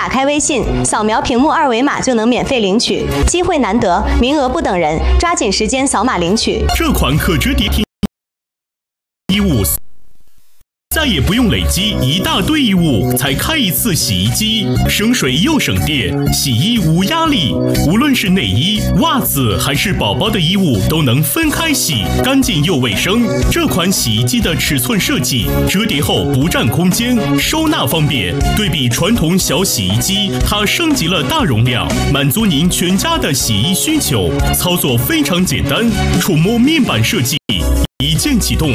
打开微信，扫描屏幕二维码就能免费领取，机会难得，名额不等人，抓紧时间扫码领取。 这款可折叠衣物再也不用累积一大堆衣物才开一次洗衣机，省水又省电，洗衣无压力。无论是内衣、袜子还是宝宝的衣物，都能分开洗，干净又卫生。这款洗衣机的尺寸设计，折叠后不占空间，收纳方便。对比传统小洗衣机，它升级了大容量，满足您全家的洗衣需求。操作非常简单，触摸面板设计，一键启动，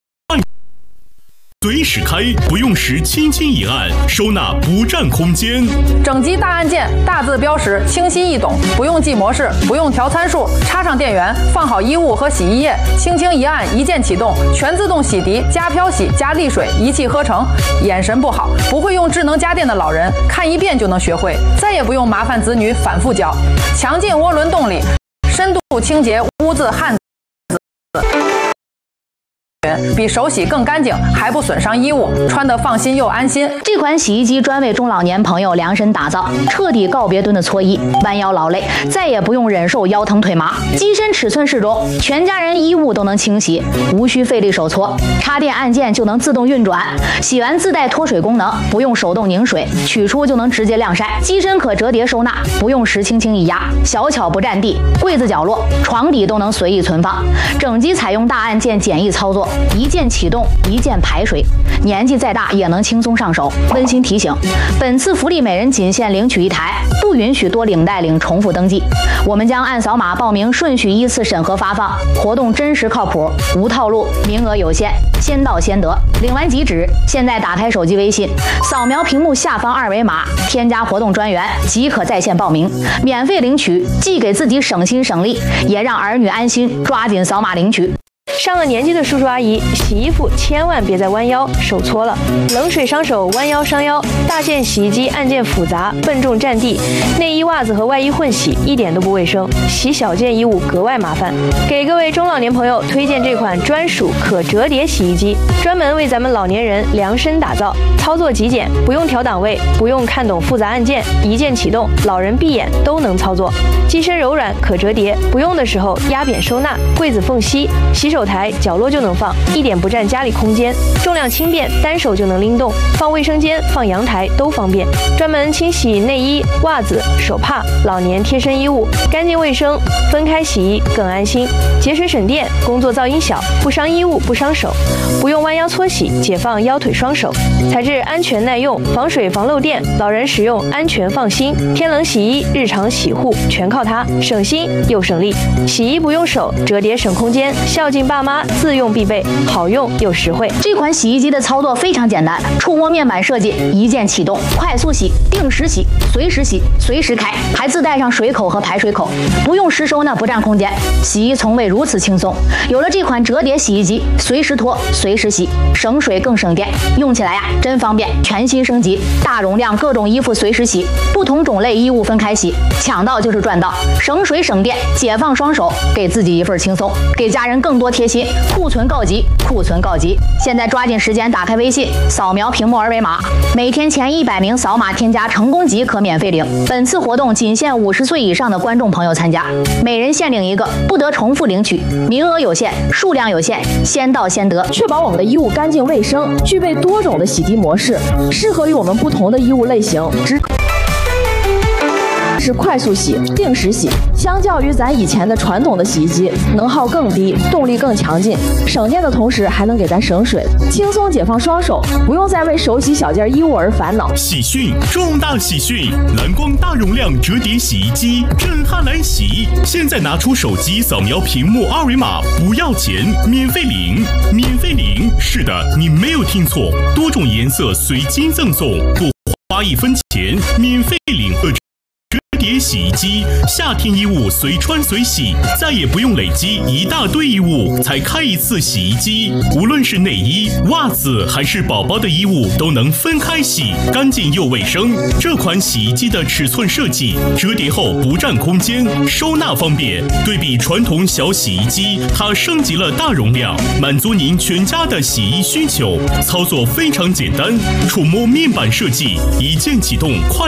随时开，不用时轻轻一按，收纳不占空间。 整机大按键，大字标识，清晰易懂，不用记模式，不用调参数，插上电源，放好衣物和洗衣液，轻轻一按，一键启动，全自动洗涤、加漂洗、加沥水，一气呵成。眼神不好，不会用智能家电的老人，看一遍就能学会，再也不用麻烦子女反复教。强劲涡轮动力，深度清洁污渍汗渍。比手洗更干净，还不损伤衣物，穿得放心又安心。 这款洗衣机专为中老年朋友量身打造，彻底告别蹲的搓衣、弯腰劳累，再也不用忍受腰疼腿麻。机身尺寸适中，全家人衣物都能清洗，无需费力手搓，插电按键就能自动运转。洗完自带脱水功能，不用手动拧水，取出就能直接晾晒。机身可折叠收纳，不用时轻轻一压，小巧不占地，柜子角落、床底都能随意存放。整机采用大按键简易操作。一键启动，一键排水，年纪再大也能轻松上手。温馨提醒：本次福利每人仅限领取一台，不允许多领带领重复登记。我们将按扫码报名顺序依次审核发放，活动真实靠谱，无套路，名额有限，先到先得。领完即止。现在打开手机微信，扫描屏幕下方二维码，添加活动专员即可在线报名，免费领取，既给自己省心省力，也让儿女安心。抓紧扫码领取。 上了年纪的叔叔阿姨，洗衣服千万别再弯腰手搓了，冷水伤手，弯腰伤腰。大件洗衣机按键复杂，笨重占地，内衣、袜子和外衣混洗一点都不卫生，洗小件衣物格外麻烦。给各位中老年朋友推荐这款专属可折叠洗衣机，专门为咱们老年人量身打造，操作极简，不用调档位，不用看懂复杂按键，一键启动，老人闭眼都能操作。机身柔软可折叠，不用的时候压扁收纳，柜子缝隙、洗手台角落就能放，一点不占家里空间，重量轻便，单手就能拎动，放卫生间、放阳台都方便。专门清洗内衣、袜子、手帕、老年贴身衣物，干净卫生，分开洗衣更安心，节水省电，工作噪音小，不伤衣物不伤手，不用弯腰搓洗，解放腰腿双手。材质安全耐用，防水防漏电，老人使用安全放心。天冷洗衣、日常洗护全靠它，省心又省力。洗衣不用手，折叠省空间，孝敬爸妈自用必备，好用又实惠。 这款洗衣机的操作非常简单，触摸面板设计，一键启动，快速洗，定时洗，随时洗，随时开，还自带上水口和排水口，不用时收纳，不占空间。洗衣从未如此轻松。有了这款折叠洗衣机，随时脱，随时洗，省水更省电，用起来呀真方便。全新升级，大容量，各种衣服随时洗，不同种类衣物分开洗，抢到就是赚到，省水省电，解放双手，给自己一份轻松，给家人更多贴心。库存告急，库存告急！现在抓紧时间打开微信，扫描屏幕二维码，每天前100名扫码添加成功即可免费领。本次活动仅限50岁以上的观众朋友参加，每人限领一个，不得重复领取，名额有限，数量有限，先到先得。 确保我们的衣物干净卫生，具备多种的洗涤模式，适合于我们不同的衣物类型。是快速洗、定时洗，相较于咱以前的传统的洗衣机，能耗更低，动力更强劲，省电的同时还能给咱省水，轻松解放双手，不用再为手洗小件衣物而烦恼。 喜讯！重大喜讯！蓝光大容量折叠洗衣机震撼来袭！现在拿出手机扫描屏幕二维码，不要钱，免费领！免费领！是的，你没有听错，多种颜色随机赠送，不花1分钱，免费领！折叠洗衣机，夏天衣物随穿随洗，再也不用累积一大堆衣物才开一次洗衣机。无论是内衣、袜子还是宝宝的衣物，都能分开洗，干净又卫生。这款洗衣机的尺寸设计，折叠后不占空间，收纳方便。对比传统小洗衣机，它升级了大容量，满足您全家的洗衣需求。操作非常简单，触摸面板设计，一键启动，快